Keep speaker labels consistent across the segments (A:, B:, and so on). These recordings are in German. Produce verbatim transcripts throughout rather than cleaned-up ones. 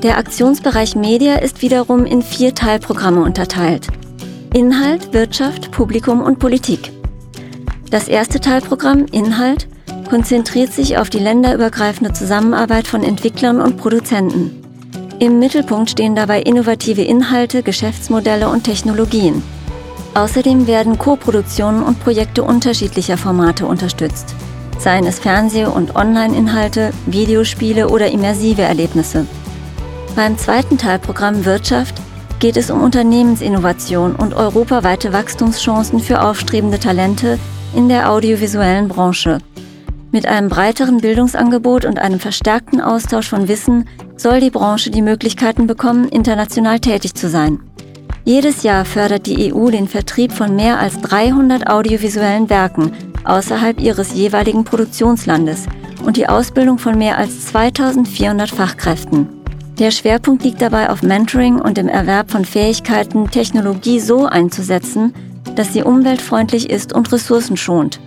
A: Der Aktionsbereich Media ist wiederum in vier Teilprogramme unterteilt: Inhalt, Wirtschaft, Publikum und Politik. Das erste Teilprogramm, Inhalt, konzentriert sich auf die länderübergreifende Zusammenarbeit von Entwicklern und Produzenten. Im Mittelpunkt stehen dabei innovative Inhalte, Geschäftsmodelle und Technologien. Außerdem werden Koproduktionen und Projekte unterschiedlicher Formate unterstützt, seien es Fernseh- und Online-Inhalte, Videospiele oder immersive Erlebnisse. Beim zweiten Teilprogramm Wirtschaft geht es um Unternehmensinnovation und europaweite Wachstumschancen für aufstrebende Talente in der audiovisuellen Branche. Mit einem breiteren Bildungsangebot und einem verstärkten Austausch von Wissen soll die Branche die Möglichkeiten bekommen, international tätig zu sein. Jedes Jahr fördert die E U den Vertrieb von mehr als dreihundert audiovisuellen Werken außerhalb ihres jeweiligen Produktionslandes und die Ausbildung von mehr als zweitausendvierhundert Fachkräften. Der Schwerpunkt liegt dabei auf Mentoring und dem Erwerb von Fähigkeiten, Technologie so einzusetzen, dass sie umweltfreundlich ist und ressourcenschonend.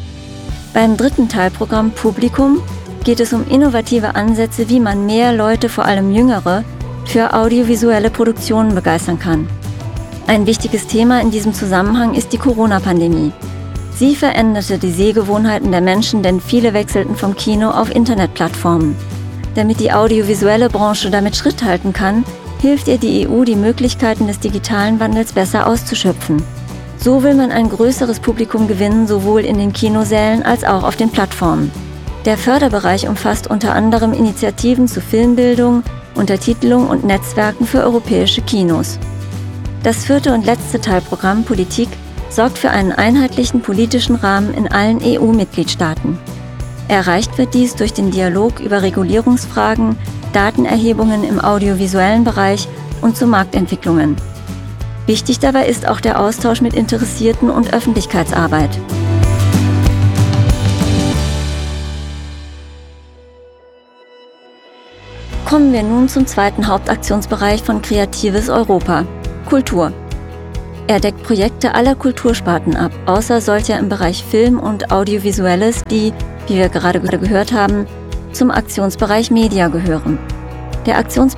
A: Beim dritten Teilprogramm Publikum geht es um innovative Ansätze, wie man mehr Leute, vor allem Jüngere, für audiovisuelle Produktionen begeistern kann. Ein wichtiges Thema in diesem Zusammenhang ist die Corona-Pandemie. Sie veränderte die Sehgewohnheiten der Menschen, denn viele wechselten vom Kino auf Internetplattformen. Damit die audiovisuelle Branche damit Schritt halten kann, hilft ihr die E U, die Möglichkeiten des digitalen Wandels besser auszuschöpfen. So will man ein größeres Publikum gewinnen, sowohl in den Kinosälen als auch auf den Plattformen. Der Förderbereich umfasst unter anderem Initiativen zu Filmbildung, Untertitelung und Netzwerken für europäische Kinos. Das vierte und letzte Teilprogramm Politik sorgt für einen einheitlichen politischen Rahmen in allen E U-Mitgliedstaaten. Erreicht wird dies durch den Dialog über Regulierungsfragen, Datenerhebungen im audiovisuellen Bereich und zu Marktentwicklungen. Wichtig dabei ist auch der Austausch mit Interessierten und Öffentlichkeitsarbeit. Kommen wir nun zum zweiten Hauptaktionsbereich von Kreatives Europa: Kultur. Er deckt Projekte aller Kultursparten ab, außer solcher im Bereich Film und Audiovisuelles, die, wie wir gerade gehört haben, zum Aktionsbereich Media gehören. Der Aktionsbereich